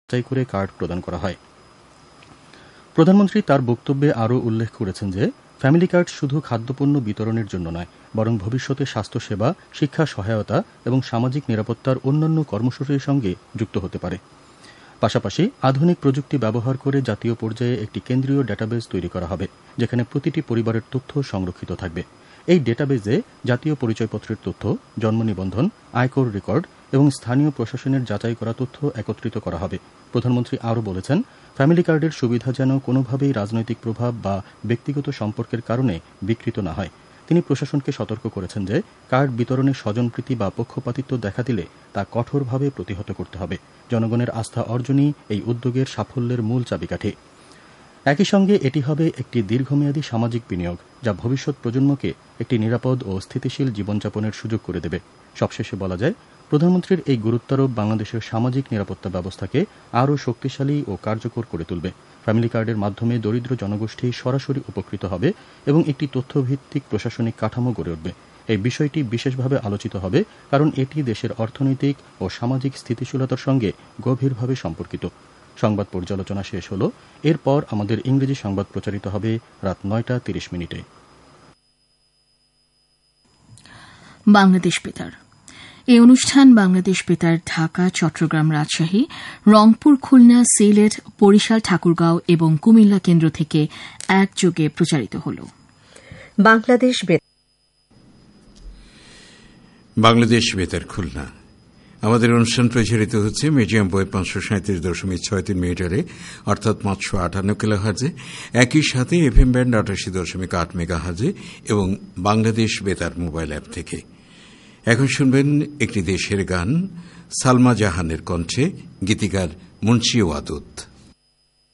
যাচাই করে কার্ড প্রদান করা হয়। প্রধানমন্ত্রী তার বক্তব্যে আরও উল্লেখ করেছেন যে ফ্যামিলি কার্ড শুধু খাদ্যপণ্য বিতরণের জন্য নয়, বরং ভবিষ্যতে স্বাস্থ্যসেবা, শিক্ষা সহায়তা এবং সামাজিক নিরাপত্তার অন্যান্য কর্মসূচির সঙ্গে যুক্ত হতে পারে। পাশাপাশি আধুনিক প্রযুক্তি ব্যবহার করে জাতীয় পর্যায়ে একটি কেন্দ্রীয় ডেটাবেস তৈরি করা হবে, যেখানে প্রতিটি পরিবারের তথ্য সংরক্ষিত থাকবে। এই ডেটাবেসে জাতীয় পরিচয়পত্রের তথ্য, জন্ম নিবন্ধন, আয়কর রেকর্ড এবং স্থানীয় প্রশাসনের যাচাই করা তথ্য একত্রিত করা হবে। প্রধানমন্ত্রী আরও বলেছেন, ফ্যামিলি কার্ডের সুবিধা যেন কোনোভাবেই রাজনৈতিক প্রভাব বা ব্যক্তিগত সম্পর্কের কারণে বিকৃত না হয়। তিনি প্রশাসনকে সতর্ক করেছেন যে কার্ড বিতরণে স্বজনপ্রীতি বা পক্ষপাতিত্ব দেখা দিলে তা কঠোরভাবে প্রতিহত করতে হবে। জনগণের আস্থা অর্জনই এই উদ্যোগের সাফল্যের মূল চাবিকাঠি। একই সঙ্গে এটি হবে একটি দীর্ঘমেয়াদী সামাজিক বিনিয়োগ, যা ভবিষ্যৎ প্রজন্মকে একটি নিরাপদ ও স্থিতিশীল জীবনযাপনের সুযোগ করে দেবে। সবশেষে বলা যায়, প্রধানমন্ত্রীর এই গুরুত্বারোপ বাংলাদেশের সামাজিক নিরাপত্তা ব্যবস্থাকে আরও শক্তিশালী ও কার্যকর করে তুলবে। ফ্যামিলি কার্ডের মাধ্যমে দরিদ্র জনগোষ্ঠী সরাসরি উপকৃত হবে এবং একটি তথ্যভিত্তিক প্রশাসনিক কাঠামো গড়ে উঠবে। এই বিষয়টি বিশেষভাবে আলোচিত হবে কারণ এটি দেশের অর্থনৈতিক ও সামাজিক স্থিতিশীলতার সঙ্গে গভীরভাবে সম্পর্কিত। সংবাদ পর্যালোচনা শেষ হল। এরপর আমাদের ইংরেজি সংবাদ প্রচারিত হবে রাত ৯টা ৩০ মিনিটে। বাংলাদেশ বেতার। এই অনুষ্ঠান বাংলাদেশ বেতার ঢাকা, চট্টগ্রাম, রাজশাহী, রংপুর, খুলনা, সিলেট, বরিশাল, ঠাকুরগাঁও এবং কুমিল্লা কেন্দ্র থেকে একযোগে প্রচারিত হল। বাংলাদেশ বেতার খুলনা। আমাদের অনুষ্ঠান প্রচারিত হচ্ছে মিডিয়াম ওয়েভ 537.63 মিটারে, অর্থাৎ 558 কিলোহার্জে। একই সাথে এফএম ব্যান্ড 88.8 মেগাহার্জে এবং বাংলাদেশ বেতার মোবাইল অ্যাপ থেকে। এখন শুনবেন একটি দেশের গান, সালমা জাহানের কণ্ঠে, গীতিকার মুন্সি ওয়াদুদ।